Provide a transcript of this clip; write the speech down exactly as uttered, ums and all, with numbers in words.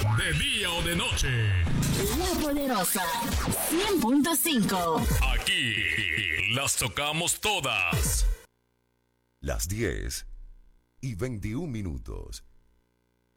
de día o de noche. La Poderosa cien punto cinco. Aquí las tocamos todas. Las diez y veintiún minutos.